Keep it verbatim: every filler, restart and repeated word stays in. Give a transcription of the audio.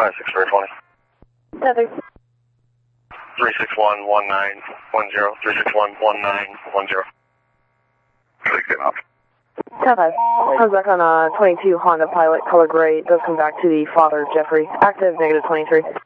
five six four twenty. Seven. three six one one nine one zero. three six one one nine one zero. Take off. ten five. Comes back on uh, twenty-two Honda Pilot, color gray. Does come back to the father, Jeffrey. Active, negative twenty-three.